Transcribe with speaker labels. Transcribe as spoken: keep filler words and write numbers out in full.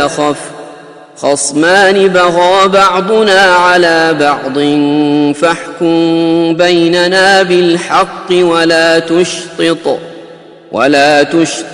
Speaker 1: خف خصمان بغى بعضنا على بعض فاحكم بيننا بالحق ولا تشطط ولا تشطط